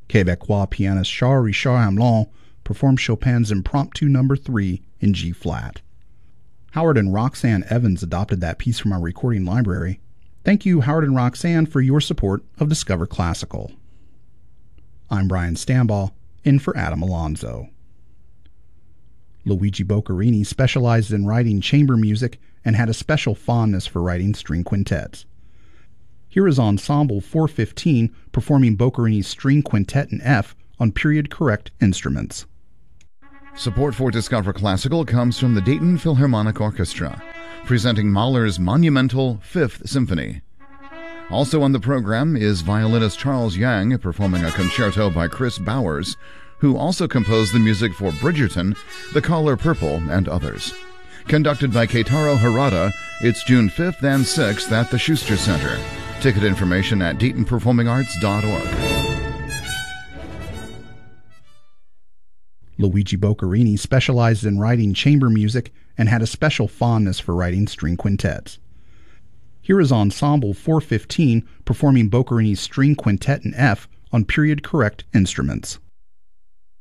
Quebecois pianist Charles Richard Hamelin performed Chopin's Impromptu No. 3 in G-flat. Howard and Roxanne Evans adopted that piece from our recording library. Thank you, Howard and Roxanne, for your support of Discover Classical. I'm Brian Stambaugh, in for Adam Alonso. Luigi Boccherini specialized in writing chamber music and had a special fondness for writing string quintets. Here is Ensemble 415 performing Boccherini's String Quintet in F on period-correct instruments. Support for Discover Classical comes from the Dayton Philharmonic Orchestra, presenting Mahler's monumental Fifth Symphony. Also on the program is violinist Charles Yang performing a concerto by Chris Bowers, who also composed the music for Bridgerton, The Color Purple, and others. Conducted by Keitaro Harada, it's June 5th and 6th at the Schuster Center. Ticket information at DaytonPerformingArts.org. Luigi Boccherini specialized in writing chamber music and had a special fondness for writing string quintets. Here is Ensemble 415 performing Boccherini's String Quintet in F on period-correct instruments.